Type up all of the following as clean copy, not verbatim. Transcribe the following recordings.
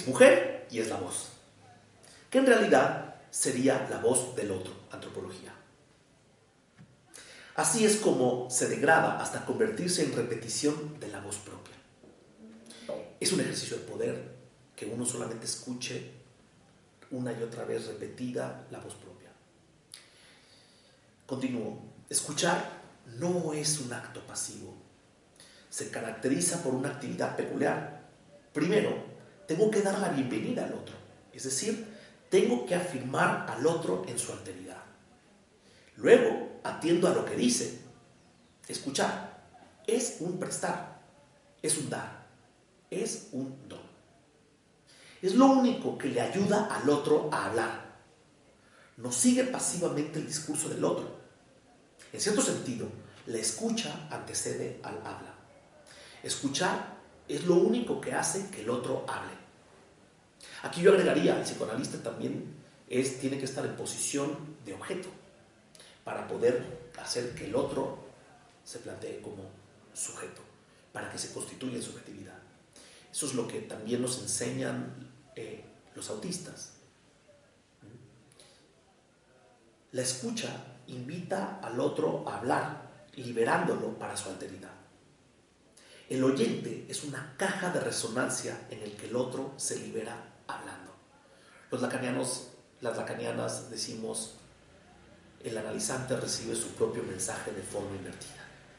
es mujer y es la voz, que en realidad sería la voz del otro, antropología. Así es como se degrada hasta convertirse en repetición de la voz propia. Es un ejercicio de poder que uno solamente escuche una y otra vez repetida la voz propia. Continúo. Escuchar no es un acto pasivo. Se caracteriza por una actividad peculiar. Primero, tengo que dar la bienvenida al otro. Es decir, tengo que afirmar al otro en su alteridad. Luego, atiendo a lo que dice. Escuchar es un prestar, es un dar, es un don. Es lo único que le ayuda al otro a hablar. No sigue pasivamente el discurso del otro. En cierto sentido, la escucha antecede al habla. Escuchar es lo único que hace que el otro hable. Aquí yo agregaría, el psicoanalista también tiene que estar en posición de objeto para poder hacer que el otro se plantee como sujeto, para que se constituya en subjetividad. Eso es lo que también nos enseñan los autistas. La escucha invita al otro a hablar, liberándolo para su alteridad. El oyente es una caja de resonancia en el que el otro se libera hablando. Las lacanianas decimos, el analizante recibe su propio mensaje de forma invertida.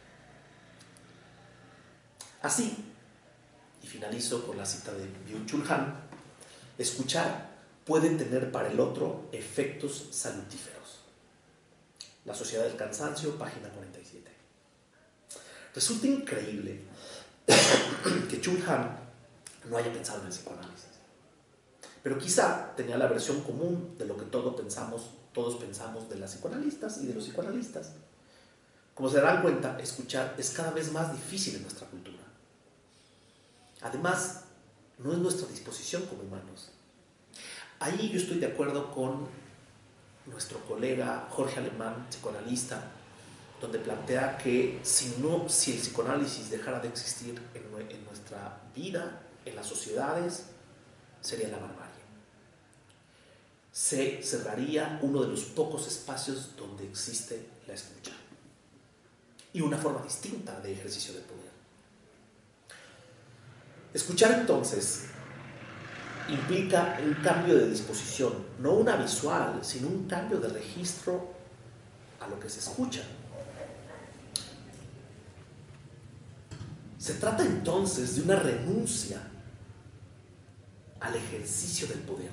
Así, y finalizo con la cita de Byung-Chul Han, escuchar puede tener para el otro efectos salutíferos. La sociedad del cansancio, página 47. Resulta increíble que Chul Han no haya pensado en el psicoanálisis, pero quizá tenía la versión común de lo que todos pensamos de las psicoanalistas y de los psicoanalistas. Como se darán cuenta, escuchar es cada vez más difícil en nuestra cultura. Además, no es nuestra disposición como humanos. Ahí yo estoy de acuerdo con nuestro colega Jorge Alemán, psicoanalista, donde plantea que si el psicoanálisis dejara de existir en nuestra vida, en las sociedades, sería la barbarie. Se cerraría uno de los pocos espacios donde existe la escucha y una forma distinta de ejercicio de poder. Escuchar entonces implica un cambio de disposición, no una visual, sino un cambio de registro a lo que se escucha. Se trata entonces de una renuncia al ejercicio del poder.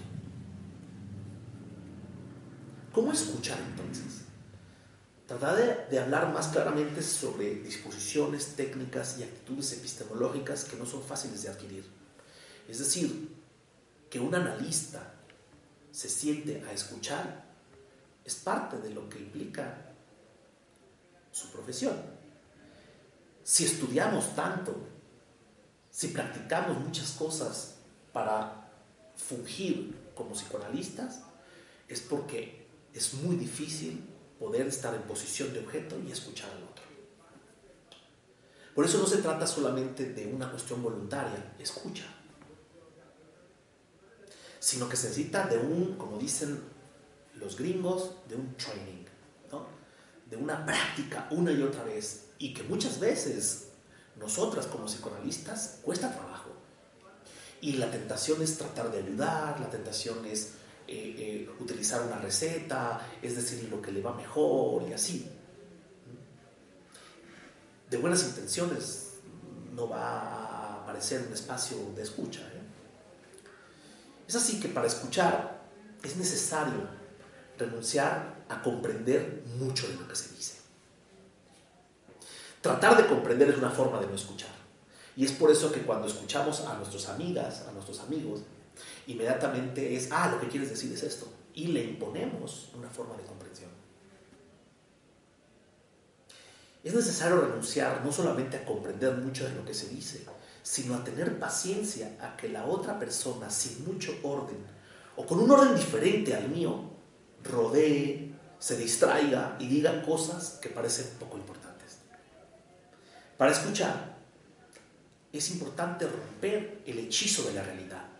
¿Cómo escuchar entonces? Tratar de hablar más claramente sobre disposiciones, técnicas y actitudes epistemológicas que no son fáciles de adquirir. Es decir, que un analista se siente a escuchar es parte de lo que implica su profesión. Si estudiamos tanto, si practicamos muchas cosas para fungir como psicoanalistas, es porque es muy difícil poder estar en posición de objeto y escuchar al otro. Por eso no se trata solamente de una cuestión voluntaria, escucha, sino que se necesita de como dicen los gringos, de un training, ¿no? De una práctica una y otra vez, y que muchas veces nosotras como psicoanalistas cuesta trabajo. Y la tentación es tratar de ayudar, la tentación es utilizar una receta, es decir, lo que le va mejor y así. De buenas intenciones no va a aparecer un espacio de escucha. Es así que para escuchar es necesario renunciar a comprender mucho de lo que se dice. Tratar de comprender es una forma de no escuchar. Y es por eso que cuando escuchamos a nuestras amigas, a nuestros amigos, inmediatamente es, lo que quieres decir es esto. Y le imponemos una forma de comprensión. Es necesario renunciar no solamente a comprender mucho de lo que se dice, sino a tener paciencia a que la otra persona, sin mucho orden, o con un orden diferente al mío, rodee, se distraiga y diga cosas que parecen poco importantes. Para escuchar, es importante romper el hechizo de la realidad.